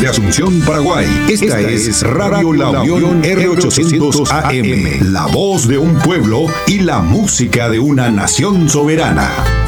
desde Asunción, Paraguay. Esta es Radio La Unión R800 AM, la voz de un pueblo y la música de una nación soberana.